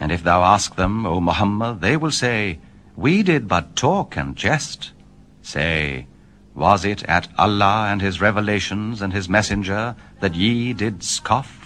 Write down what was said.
And if thou ask them, O Muhammad, they will say, We did but talk and jest. Say, was it at Allah and His revelations and His messenger that ye did scoff?